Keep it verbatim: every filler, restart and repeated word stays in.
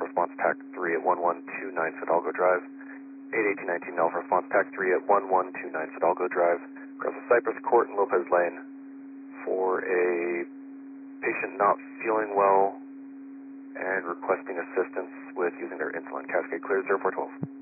response T A C three at one one two nine Fidalgo Drive. eight eighteen nineteen Alpha response T A C three at one one two nine Fidalgo Drive. Across the Cypress Court and Lopez Lane for a patient not feeling well and requesting assistance with using their insulin. Cascade clear zero four twelve.